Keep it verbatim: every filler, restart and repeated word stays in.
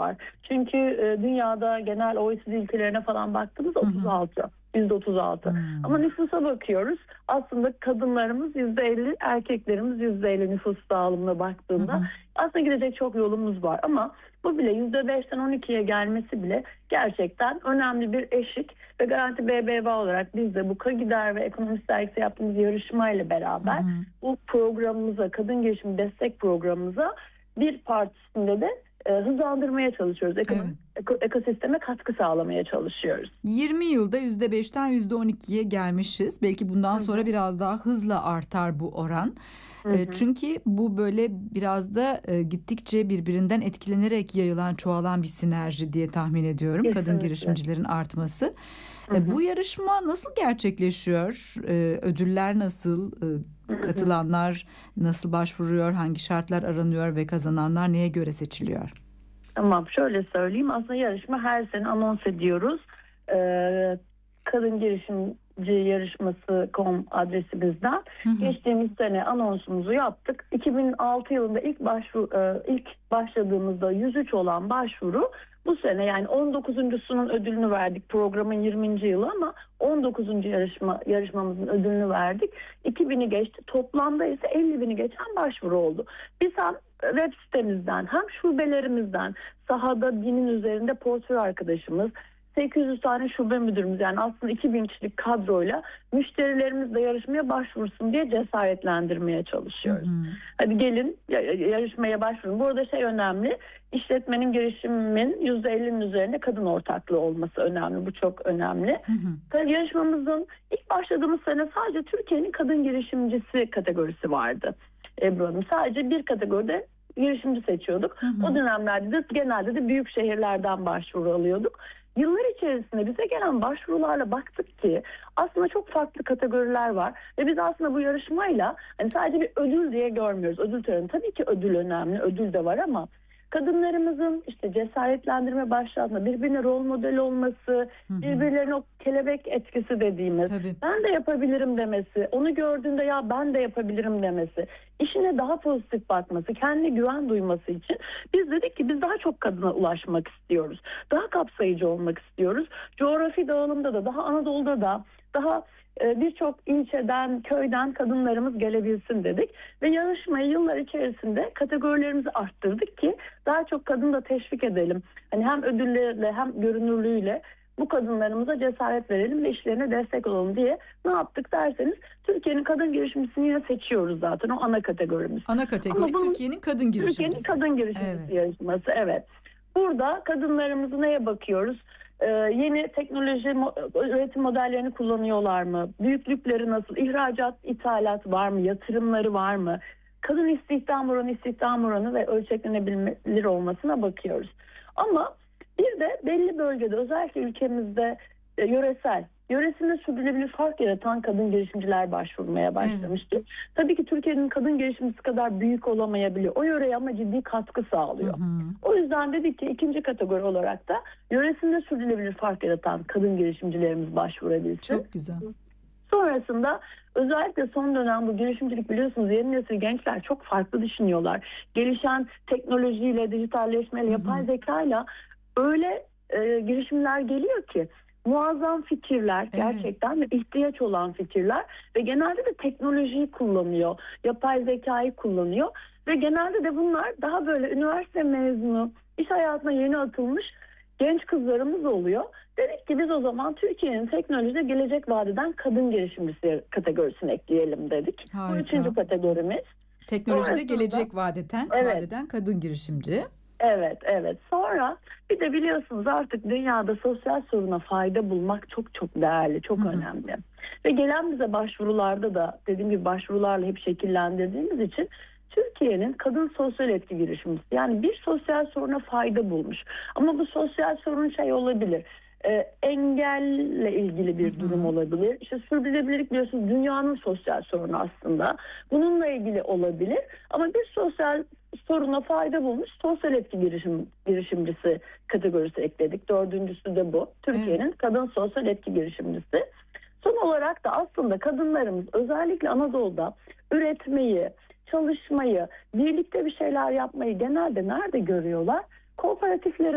var. Çünkü e, dünyada genel O E C D ülkelerine falan baktığımızda otuz altı. yüzde otuz altı. Hmm. Ama nüfusa bakıyoruz. Aslında kadınlarımız yüzde elli, erkeklerimiz yüzde elli nüfus dağılımına baktığında hı hı. aslında gidecek çok yolumuz var. Ama bu bile yüzde beşten on ikiye gelmesi bile gerçekten önemli bir eşik ve Garanti B B V A olarak biz de bu KAGİDER ve Ekonomist Dergisi yaptığımız yarışmayla beraber hı hı. bu programımıza, kadın gelişimi destek programımıza bir partisinde de e, hızlandırmaya çalışıyoruz. Ekonomik, evet. eko, ekosisteme katkı sağlamaya çalışıyoruz. yirmi yılda yüzde beşten yüzde on ikiye gelmişiz. Belki bundan Hı-hı. sonra biraz daha hızla artar bu oran. E, çünkü bu böyle biraz da e, gittikçe birbirinden etkilenerek yayılan, çoğalan bir sinerji diye tahmin ediyorum. Kesinlikle. Kadın girişimcilerin artması. E, bu yarışma nasıl gerçekleşiyor? E, ödüller nasıl? E, katılanlar nasıl başvuruyor? Hangi şartlar aranıyor ve kazananlar neye göre seçiliyor? Tamam, şöyle söyleyeyim. Aslında yarışma her sene anons ediyoruz. Ee, kadın girişimci yarışması nokta com adresimizden. Hı hı. Geçtiğimiz sene anonsumuzu yaptık. iki bin altı yılında ilk başvuru, ilk başladığımızda yüz üç olan başvuru bu sene, yani on dokuzuncusunun ödülünü verdik. Programın yirminci yılı ama on dokuzuncu yarışma yarışmamızın ödülünü verdik. iki bini geçti. Toplamda ise elli bini geçen başvuru oldu. Biz hem web sitemizden hem şubelerimizden sahada binin üzerinde portföy arkadaşımız, sekiz yüz tane şube müdürümüz, yani aslında iki bin kişilik kadroyla müşterilerimiz de yarışmaya başvursun diye cesaretlendirmeye çalışıyoruz. Hı hı. Hadi gelin yarışmaya başvurun. Bu arada şey önemli, işletmenin, girişimin yüzde ellinin üzerinde kadın ortaklığı olması önemli. Bu çok önemli. Hı hı. Yarışmamızın ilk başladığımız sene sadece Türkiye'nin kadın girişimcisi kategorisi vardı. Ebru Hanım, sadece bir kategoride girişimci seçiyorduk. Hı hı. O dönemlerde de genelde de büyük şehirlerden başvuru alıyorduk. Yıllar içerisinde bize gelen başvurularla baktık ki aslında çok farklı kategoriler var ve biz aslında bu yarışmayla hani sadece bir ödül diye görmüyoruz. Ödül töreni, tabii ki ödül önemli, ödül de var ama kadınlarımızın işte cesaretlendirme başladığında birbirine rol model olması, hı hı. birbirlerine o kelebek etkisi dediğimiz, tabii. ben de yapabilirim demesi, onu gördüğünde ya ben de yapabilirim demesi, işine daha pozitif bakması, kendine güven duyması için biz dedik ki biz daha çok kadına ulaşmak istiyoruz. Daha kapsayıcı olmak istiyoruz. Coğrafi dağılımda da, daha Anadolu'da da, daha birçok ilçeden, köyden kadınlarımız gelebilsin dedik. Ve yarışmayı yıllar içerisinde kategorilerimizi arttırdık ki daha çok kadını da teşvik edelim. Hani hem ödüllerle hem görünürlüğüyle bu kadınlarımıza cesaret verelim ve işlerine destek olalım diye ne yaptık derseniz, Türkiye'nin kadın girişimcisini yine seçiyoruz zaten, o ana kategorimiz. Ana kategori bunun, Türkiye'nin kadın girişimcisi. Türkiye'nin kadın girişimcisi evet. yarışması, evet. Burada kadınlarımızı neye bakıyoruz? Ee, yeni teknoloji üretim modellerini kullanıyorlar mı? Büyüklükleri nasıl? İhracat, ithalat var mı? Yatırımları var mı? Kadın istihdam oranı, istihdam oranı ve ölçeklenebilir olmasına bakıyoruz. Ama bir de belli bölgede, özellikle ülkemizde e, yöresel, yöresinde sürdürülebilir fark yaratan kadın girişimciler başvurmaya başlamıştı. Evet. Tabii ki Türkiye'nin kadın girişimcisi kadar büyük olamayabiliyor. O yöreye ama ciddi katkı sağlıyor. Hı hı. O yüzden dedik ki ikinci kategori olarak da yöresinde sürdürülebilir fark yaratan kadın girişimcilerimiz başvurabilsin. Çok güzel. Sonrasında özellikle son dönem bu girişimcilik, biliyorsunuz yeni nesil gençler çok farklı düşünüyorlar. Gelişen teknolojiyle, dijitalleşmeyle, yapay zekayla öyle e, girişimler geliyor ki muazzam fikirler, gerçekten evet. ve ihtiyaç olan fikirler ve genelde de teknolojiyi kullanıyor, yapay zekayı kullanıyor ve genelde de bunlar daha böyle üniversite mezunu, iş hayatına yeni atılmış genç kızlarımız oluyor. Dedik ki biz o zaman Türkiye'nin teknolojide gelecek vadeden kadın girişimcisi kategorisine ekleyelim dedik. Harika. Bu üçüncü kategorimiz. Teknolojide Sonrasında, gelecek vadeden, evet. vadeden kadın girişimci. Evet, evet. Sonra bir de biliyorsunuz artık dünyada sosyal soruna fayda bulmak çok çok değerli, çok Hı-hı. önemli. Ve gelen bize başvurularda da dediğim gibi başvurularla hep şekillendirdiğimiz için Türkiye'nin kadın sosyal etki girişimcisi, yani bir sosyal soruna fayda bulmuş. Ama bu sosyal sorun şey olabilir, e, engelle ilgili bir durum Hı-hı. olabilir. İşte sürdürülebilirlik biliyorsunuz dünyanın sosyal sorunu aslında. Bununla ilgili olabilir. Ama bir sosyal soruna fayda bulmuş sosyal etki girişim, girişimcisi kategorisi ekledik. Dördüncüsü de bu. Türkiye'nin evet. kadın sosyal etki girişimcisi. Son olarak da aslında kadınlarımız özellikle Anadolu'da üretmeyi, çalışmayı, birlikte bir şeyler yapmayı genelde nerede görüyorlar? Kooperatiflerin